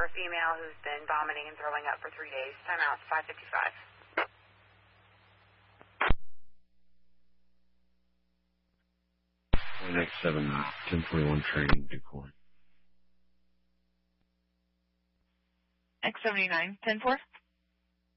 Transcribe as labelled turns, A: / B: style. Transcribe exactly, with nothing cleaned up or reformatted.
A: for a female who's been vomiting and throwing up for three days. Timeout, five fifty-five.
B: Next seven, ten twenty-one training, decoy.
C: X seventy-nine, ten four.